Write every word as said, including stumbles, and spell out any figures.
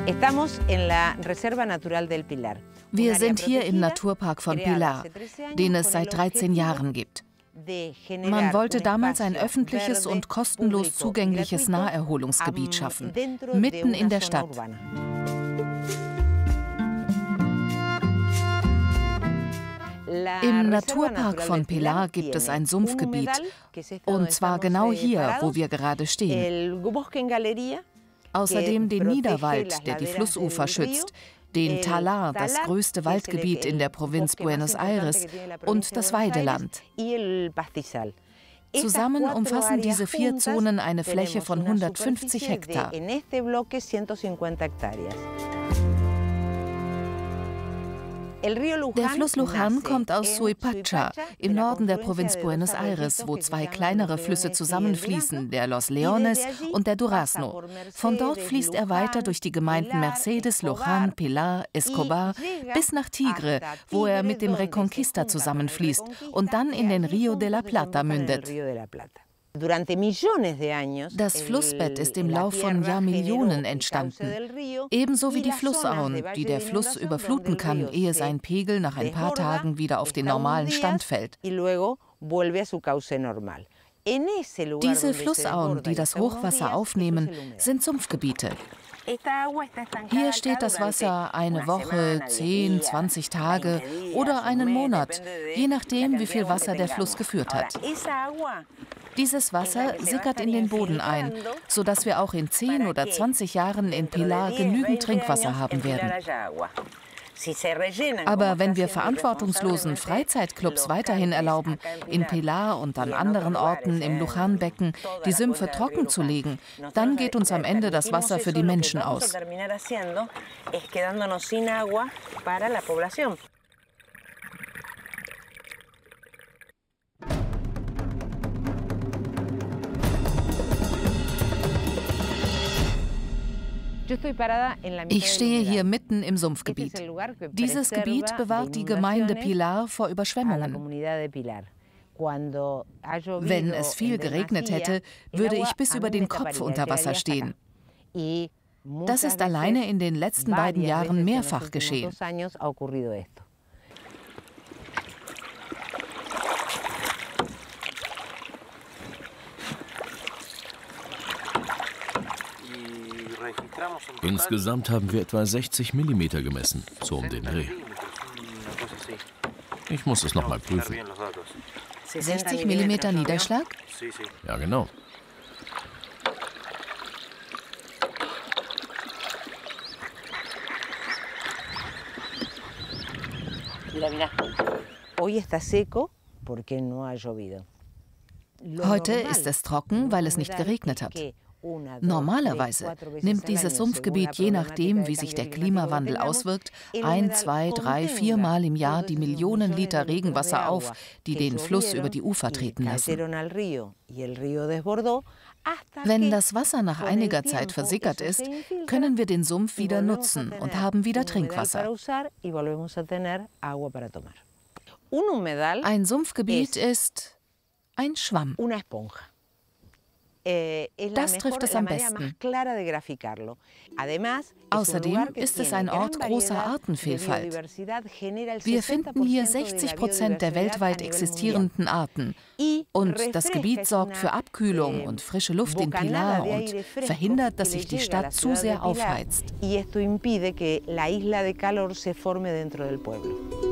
Wir sind hier im Naturpark von Pilar, den es seit dreizehn Jahren gibt. Man wollte damals ein öffentliches und kostenlos zugängliches Naherholungsgebiet schaffen, mitten in der Stadt. Im Naturpark von Pilar gibt es ein Sumpfgebiet, und zwar genau hier, wo wir gerade stehen. Außerdem den Niederwald, der die Flussufer schützt, den Talar, das größte Waldgebiet in der Provinz Buenos Aires, und das Weideland. Zusammen umfassen diese vier Zonen eine Fläche von hundertfünfzig Hektar. Der Fluss Luján kommt aus Suipacha, im Norden der Provinz Buenos Aires, wo zwei kleinere Flüsse zusammenfließen, der Los Leones und der Durazno. Von dort fließt er weiter durch die Gemeinden Mercedes, Luján, Pilar, Escobar bis nach Tigre, wo er mit dem Reconquista zusammenfließt und dann in den Rio de la Plata mündet. Das Flussbett ist im Lauf von Jahrmillionen entstanden, ebenso wie die Flussauen, die der Fluss überfluten kann, ehe sein Pegel nach ein paar Tagen wieder auf den normalen Stand fällt. Diese Flussauen, die das Hochwasser aufnehmen, sind Sumpfgebiete. Hier steht das Wasser eine Woche, zehn, zwanzig Tage oder einen Monat, je nachdem, wie viel Wasser der Fluss geführt hat. Dieses Wasser sickert in den Boden ein, sodass wir auch in zehn oder zwanzig Jahren in Pilar genügend Trinkwasser haben werden. Aber wenn wir verantwortungslosen Freizeitclubs weiterhin erlauben, in Pilar und an anderen Orten im Luján-Becken die Sümpfe trocken zu legen, dann geht uns am Ende das Wasser für die Menschen aus. Ich stehe hier mitten im Sumpfgebiet. Dieses Gebiet bewahrt die Gemeinde Pilar vor Überschwemmungen. Wenn es viel geregnet hätte, würde ich bis über den Kopf unter Wasser stehen. Das ist alleine in den letzten beiden Jahren mehrfach geschehen. Insgesamt haben wir etwa sechzig Millimeter gemessen, so um den Dreh. Ich muss es noch mal prüfen. sechzig Millimeter Niederschlag? Ja, genau. Heute ist es trocken, weil es nicht geregnet hat. Normalerweise nimmt dieses Sumpfgebiet, je nachdem, wie sich der Klimawandel auswirkt, ein, zwei, drei, vier Mal im Jahr die Millionen Liter Regenwasser auf, die den Fluss über die Ufer treten lassen. Wenn das Wasser nach einiger Zeit versickert ist, können wir den Sumpf wieder nutzen und haben wieder Trinkwasser. Ein Sumpfgebiet ist ein Schwamm. Das trifft es am besten. Außerdem ist es ein Ort großer Artenvielfalt. Wir finden hier sechzig Prozent der weltweit existierenden Arten. Und das Gebiet sorgt für Abkühlung und frische Luft in Pilar und verhindert, dass sich die Stadt zu sehr aufheizt.